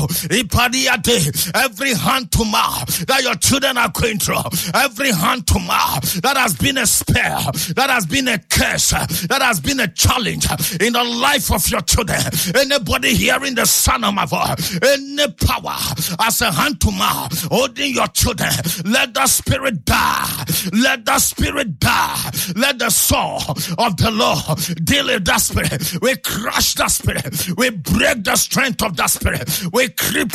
Every hand to mouth that your children are going through, every hand to mouth that has been a spell, that has been a curse, that has been a challenge in the life of your children. Anybody hearing the sound of my voice, any power as a hand to mouth holding your children, let the spirit die. Let the spirit die. Let the soul of the Lord deal with that spirit. We crush that spirit. We break the strength of that spirit. We cripple